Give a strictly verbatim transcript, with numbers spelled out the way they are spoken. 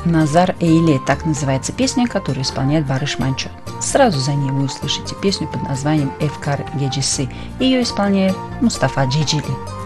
Назар Эйле, так называется песня, которую исполняет Барыш Манчо. Сразу за ней вы услышите песню под названием «Эфкар Геджисы». Ее исполняет Мустафа Джиджили.